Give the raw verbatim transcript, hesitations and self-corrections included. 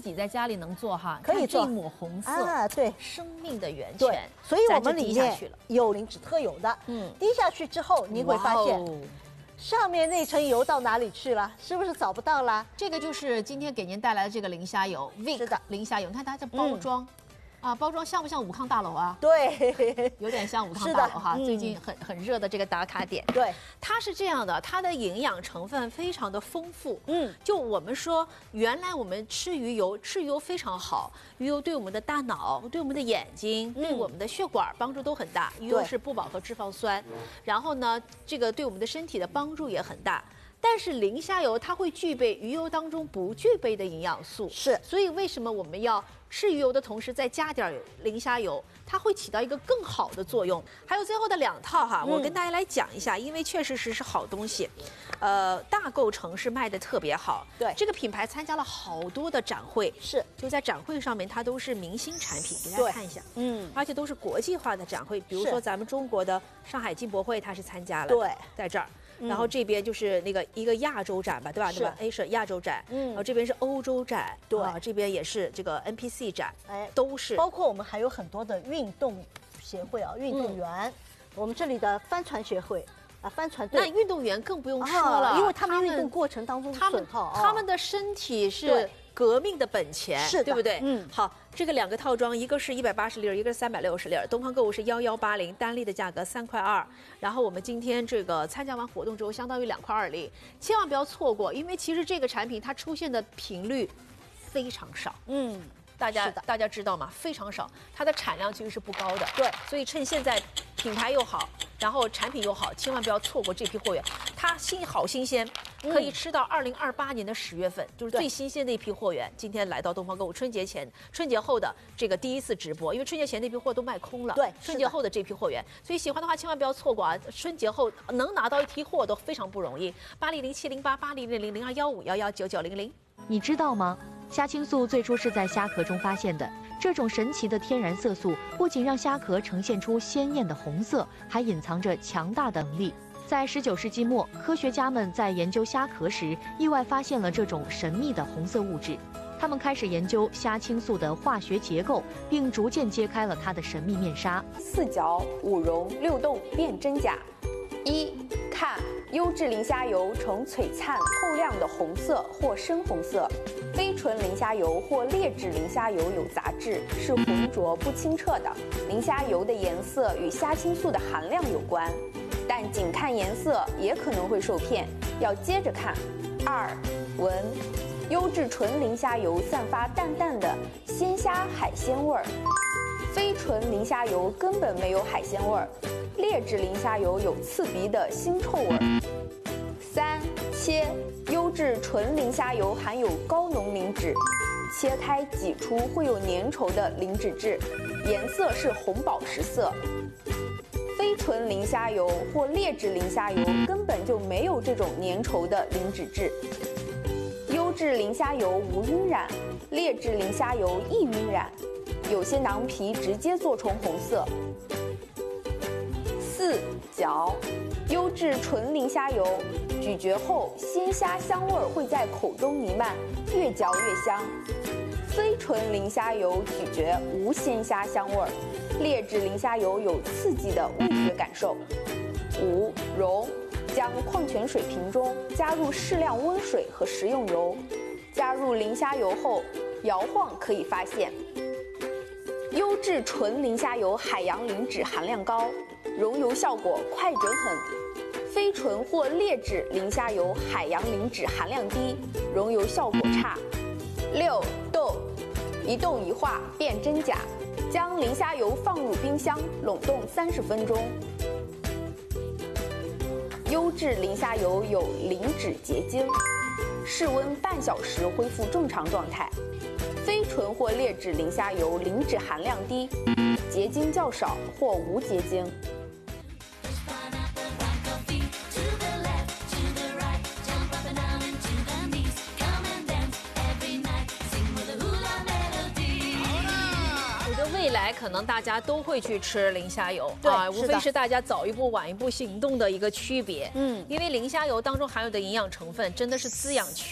己在家里能做哈， 可以做这一抹红色啊，对， 生命的源对泉。 所以我们里面滴下去了有磷脂特有的， 嗯， 滴下去之后，你会发现哇哦上面那层油到哪里去了？是不是找不到啦？ 这个就是今天给您带来的这个磷虾油 ，Vic 是的磷虾油，你看它这包装。啊，包装像不像武康大楼啊？ 对， 有点像武康是的大楼哈， 嗯最近很很热的这个打卡点。 对， 它是这样的，它的营养成分非常的丰富。 嗯， 就我们说，原来我们吃鱼油，吃鱼油非常好，鱼油对我们的大脑、对我们的眼睛、对我们的血管帮助都很大。鱼油对是不饱和脂肪酸，然后呢，这个对我们的身体的帮助也很大。但是磷虾油它会具备鱼油当中不具备的营养素， 是， 所以为什么我们要吃鱼油的同时再加点磷虾油，它会起到一个更好的作用。还有最后的两套哈， 嗯我跟大家来讲一下，因为确实是是好东西，呃，大购城市卖的特别好。 对， 这个品牌参加了好多的展会， 是， 就在展会上面，它都是明星产品，给大对家看一下。 嗯， 而且都是国际化的展会，比如是说咱们中国的上海进博会，它是参加了， 对， 在这儿。 嗯然后这边就是那个一个亚洲展吧，对吧？ 是对吧？A 是亚洲展， 嗯然后这边是欧洲展， 对啊，这边也是这个 N P C 展， 哎， 都是。 包括我们还有很多的运动协会啊，运动员，我们这里的帆船协会啊，帆船队。 那运动员更不用说啊了， 因为他们运动过程当中他们损耗， 他们的身体是对革命的本钱， 是的对不对？ 嗯好，这个两个套装，一个是一百八十粒儿，一个是三百六十粒儿。东方购物是幺幺八零，单粒的价格三块二。然后我们今天这个参加完活动之后，相当于两块二零，千万不要错过，因为其实这个产品它出现的频率非常少。 嗯， 大家是的大家知道吗？非常少，它的产量其实是不高的。 对， 所以趁现在品牌又好，然后产品又好，千万不要错过这批货源。它新好新鲜，可以吃到二零二八年的十月份，就是最新鲜的一批货源。今天来到东方购物，春节前、春节后的这个第一次直播，因为春节前那批货都卖空了。 对春节后的这批货源，所以喜欢的话千万不要错过啊！春节后能拿到一批货都非常不容易。八零零七零八八零零零零二幺五幺幺九九零零。 你知道吗？虾青素最初是在虾壳中发现的。这种神奇的天然色素不仅让虾壳呈现出鲜艳的红色，还隐藏着强大的能力。在十九世纪末，科学家们在研究虾壳时，意外发现了这种神秘的红色物质。他们开始研究虾青素的化学结构，并逐渐揭开了它的神秘面纱。 四角、五溶、六动辨真假。一看，优质磷虾油呈璀璨透亮的红色或深红色，非纯磷虾油或劣质磷虾油有杂质，是浑浊不清澈的。磷虾油的颜色与虾青素的含量有关，但仅看颜色也可能会受骗，要接着看。二闻，优质纯磷虾油散发淡淡的鲜虾海鲜味儿，非纯磷虾油根本没有海鲜味儿。劣质磷虾油有刺鼻的腥臭味儿。三切，优质纯磷虾油含有高浓磷脂，切开挤出会有粘稠的磷脂质，颜色是红宝石色。非纯磷虾油或劣质磷虾油根本就没有这种粘稠的磷脂质。优质磷虾油无晕染，劣质磷虾油易晕染，有些囊皮直接做成红色。四嚼，优质纯磷虾油咀嚼后鲜虾香味会在口中弥漫，越嚼越香。非纯磷虾油咀嚼无鲜虾香味，劣质磷虾油有刺激的味觉感受。五溶，将矿泉水瓶中加入适量温水和食用油，加入磷虾油后摇晃可以发现。优质纯磷虾油海洋磷脂含量高，溶油效果快准狠。非纯或劣质磷虾油海洋磷脂含量低，溶油效果差。六冻，一冻一化辨真假，将磷虾油放入冰箱冷冻三十分钟。优质磷虾油有磷脂结晶，室温半小时恢复正常状态。非纯或劣质磷虾油磷脂含量低，结晶较少或无结晶。 我觉得未来可能大家都会去吃磷虾油， 对啊， 是的无非是大家早一步晚一步行动的一个区别。 嗯， 因为磷虾油当中含有的营养成分真的是滋养